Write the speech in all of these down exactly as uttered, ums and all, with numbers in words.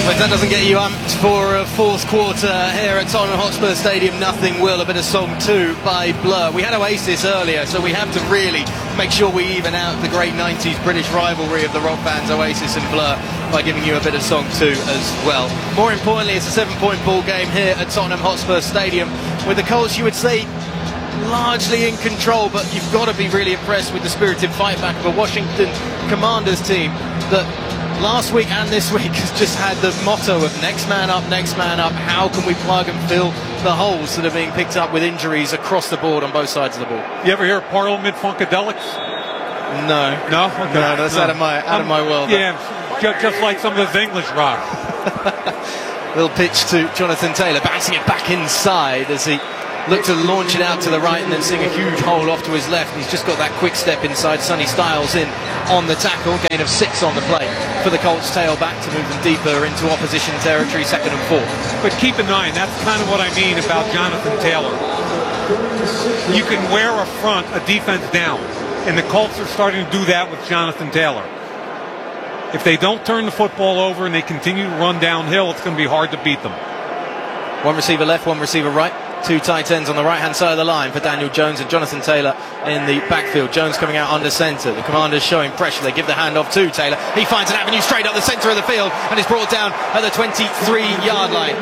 But that doesn't get you amped for a fourth quarter here at Tottenham Hotspur Stadium. Nothing will. A bit of Song two by Blur. We had Oasis earlier, so we have to really make sure we even out the great nineties British rivalry of the rock bands Oasis and Blur by giving you a bit of Song two as well. More importantly, it's a seven-point ball game here at Tottenham Hotspur Stadium, with the Colts, you would say, largely in control, but you've got to be really impressed with the spirited fight back of a Washington Commanders team that last week and this week has just had the motto of next man up, next man up. How can we plug and fill the holes that are being picked up with injuries across the board on both sides of the ball? You ever hear of Parliament Funkadelics? No. No? Okay. No, that's no. out of my out um, of my world. Yeah, just, just like some of this English rock. Little pitch to Jonathan Taylor, bouncing it back inside as he looked to launch it out to the right and then seeing a huge hole off to his left. He's just got that quick step inside. Sonny Styles in on the tackle. Gain of six on the play for the Colts tailback to move them deeper into opposition territory, second and four. But keep in mind, that's kind of what I mean about Jonathan Taylor. You can wear a front, a defense down, and the Colts are starting to do that with Jonathan Taylor. If they don't turn the football over and they continue to run downhill, it's going to be hard to beat them. One receiver left, one receiver right. Two tight ends on the right-hand side of the line for Daniel Jones and Jonathan Taylor in the backfield. Jones coming out under centre. The Commanders showing pressure. They give the handoff to Taylor. He finds an avenue straight up the centre of the field and is brought down at the twenty-three yard line.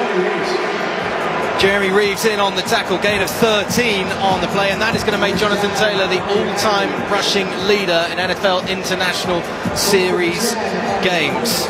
Jeremy Reeves in on the tackle. Gain of thirteen on the play, and that is going to make Jonathan Taylor the all-time rushing leader in N F L International Series games.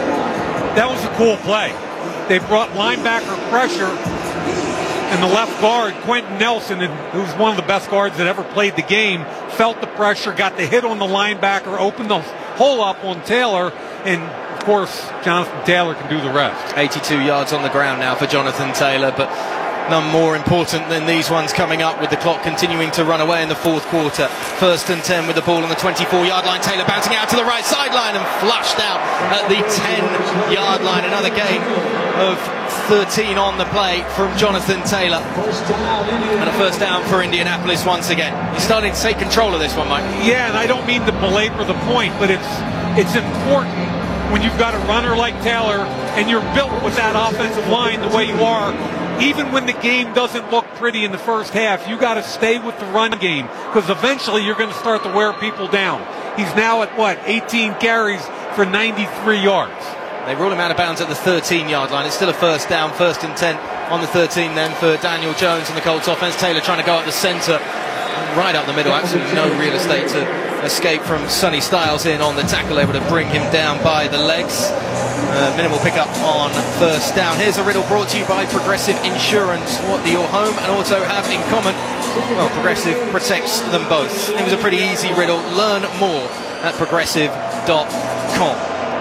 That was a cool play. They brought linebacker pressure, and the left guard, Quentin Nelson, who's one of the best guards that ever played the game, felt the pressure, got the hit on the linebacker, opened the hole up on Taylor, and of course, Jonathan Taylor can do the rest. eighty-two yards on the ground now for Jonathan Taylor, but none more important than these ones coming up with the clock continuing to run away in the fourth quarter. First and ten with the ball on the twenty-four yard line. Taylor bouncing out to the right sideline and flushed out at the ten yard line. Another gain of thirteen on the play from Jonathan Taylor. And a first down for Indianapolis once again. He's starting to take control of this one, Mike. Yeah, and I don't mean to belabor the point, but it's it's important when you've got a runner like Taylor and you're built with that offensive line the way you are. Even when the game doesn't look pretty in the first half, you got to stay with the run game, because eventually you're going to start to wear people down. He's now at, what, eighteen carries for ninety-three yards. They rule him out of bounds at the thirteen yard line. It's still a first down, first and ten on the thirteen then for Daniel Jones and the Colts offense. Taylor trying to go up the centre, right up the middle. Absolutely no real estate to escape from. Sonny Styles in on the tackle, able to bring him down by the legs. Uh, minimal pickup on first down. Here's a riddle brought to you by Progressive Insurance. What do your home and auto have in common? Well, Progressive protects them both. It was a pretty easy riddle. Learn more at progressive dot com.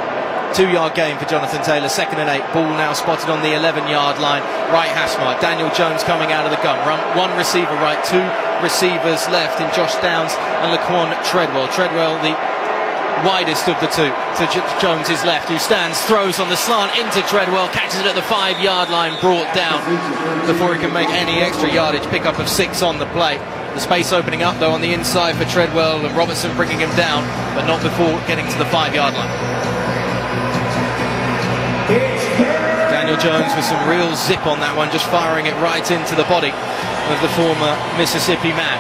Two yard gain for Jonathan Taylor. Second and eight. Ball now spotted on the eleven yard line. Right hash mark. Daniel Jones coming out of the gun. Run, one receiver right. Two receivers left in Josh Downs and Laquan Treadwell. Treadwell, the widest of the two, to Jones' left, who stands, throws on the slant into Treadwell, catches it at the five yard line, brought down before he can make any extra yardage. Pickup of six on the play. The space opening up though on the inside for Treadwell, and Robertson bringing him down, but not before getting to the five yard line. Daniel Jones with some real zip on that one, just firing it right into the body of the former Mississippi man.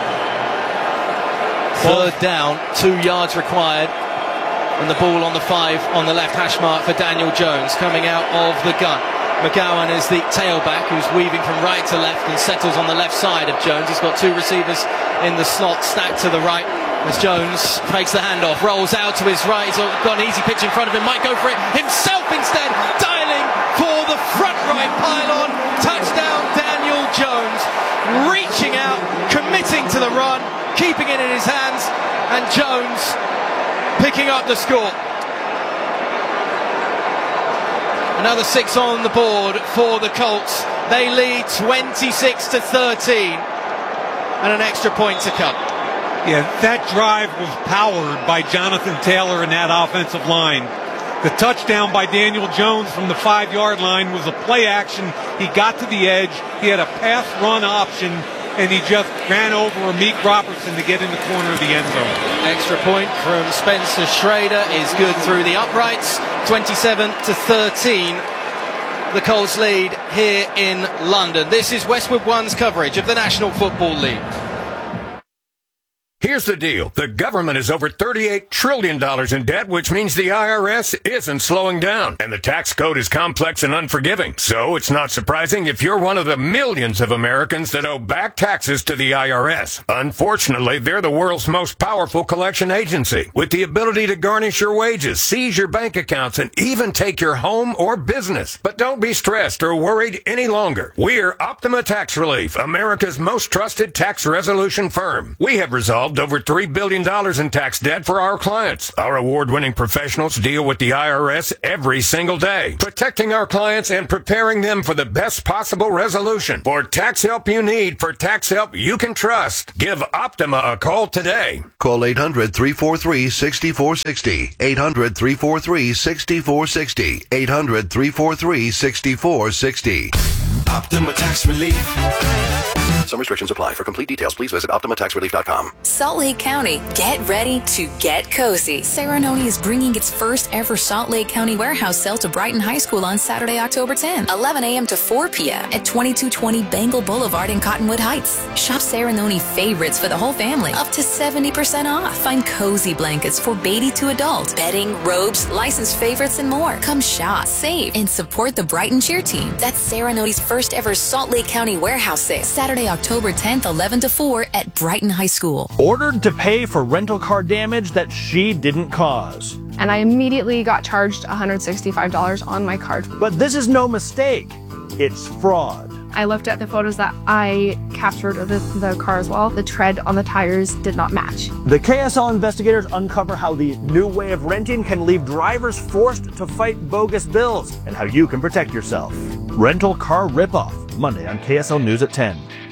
Third down, two yards required, and the ball on the five on the left hash mark for Daniel Jones coming out of the gun. McGowan is the tailback who's weaving from right to left and settles on the left side of Jones. He's got two receivers in the slot stacked to the right as Jones takes the handoff, rolls out to his right. He's got an easy pitch in front of him, might go for it himself instead, dialing for the front right pylon. Touchdown Daniel Jones, reaching out, committing to the run, keeping it in his hands, and Jones picking up the score. Another six on the board for the Colts. They lead twenty-six to thirteen, and an extra point to come. Yeah, that drive was powered by Jonathan Taylor and that offensive line. The touchdown by Daniel Jones from the five yard line was a play action. He got to the edge. He had a pass run option, and he just ran over Amik Robertson to get in the corner of the end zone. Extra point from Spencer Schrader is good through the uprights. twenty-seven to thirteen. The Colts lead here in London. This is Westwood One's coverage of the National Football League. Here's the deal. The government is over thirty-eight trillion dollars in debt, which means the I R S isn't slowing down. And the tax code is complex and unforgiving. So it's not surprising if you're one of the millions of Americans that owe back taxes to the I R S. Unfortunately, they're the world's most powerful collection agency, with the ability to garnish your wages, seize your bank accounts, and even take your home or business. But don't be stressed or worried any longer. We're Optima Tax Relief, America's most trusted tax resolution firm. We have resolved over three billion dollars in tax debt for our clients. Our award-winning professionals deal with the I R S every single day, protecting our clients and preparing them for the best possible resolution. For tax help you need, for tax help you can trust, give Optima a call today. Call eight hundred, three four three, six four six zero. eight hundred, three four three, six four six zero. eight hundred, three four three, six four six zero. Optima Tax Relief. Some restrictions apply. For complete details, please visit optima tax relief dot com. Salt Lake County, get ready to get cozy. Serenoni is bringing its first ever Salt Lake County warehouse sale to Brighton High School on Saturday, October tenth, eleven a.m. to four p.m. at twenty-two twenty Bengal Boulevard in Cottonwood Heights. Shop Serenoni favorites for the whole family, up to seventy percent off. Find cozy blankets for baby to adult, bedding, robes, licensed favorites, and more. Come shop, save, and support the Brighton cheer team. That's Serenoni's first ever Salt Lake County warehouse sale, Saturday, October tenth, eleven to four at Brighton High School. Ordered to pay for rental car damage that she didn't cause. And I immediately got charged one hundred sixty-five dollars on my card. But this is no mistake. It's fraud. I looked at the photos that I captured of the, the car as well. The tread on the tires did not match. The K S L investigators uncover how the new way of renting can leave drivers forced to fight bogus bills and how you can protect yourself. Rental car ripoff, Monday on K S L News at ten.